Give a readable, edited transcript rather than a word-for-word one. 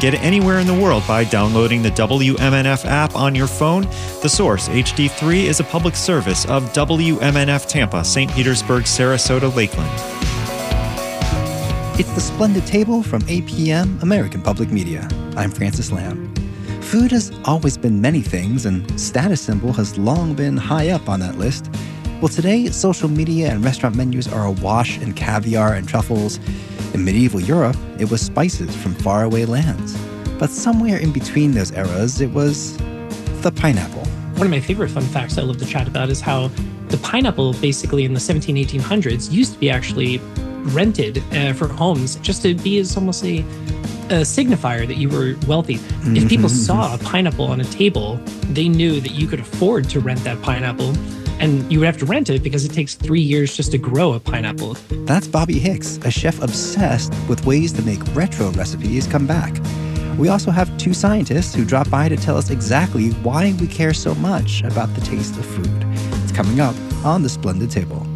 get it anywhere in the world by downloading the WMNF app on your phone. The Source HD3 is a public service of WMNF Tampa, St. Petersburg, Sarasota, Lakeland. It's the Splendid Table from APM, American Public Media. I'm Francis Lamb. Food has always been many things, and status symbol has long been high up on that list. Well, today, social media and restaurant menus are awash in caviar and truffles. In medieval Europe, it was spices from faraway lands. But somewhere in between those eras, it was the pineapple. One of my favorite fun facts I love to chat about is how the pineapple, basically in the 1800s, used to be actually rented for homes just to be as almost a signifier that you were wealthy. If people saw a pineapple on a table, they knew that you could afford to rent that pineapple, and you would have to rent it because it takes 3 years just to grow a pineapple. That's Bobby Hicks, a chef obsessed with ways to make retro recipes come back. We also have two scientists who drop by to tell us exactly why we care so much about the taste of food. It's coming up on The Splendid Table.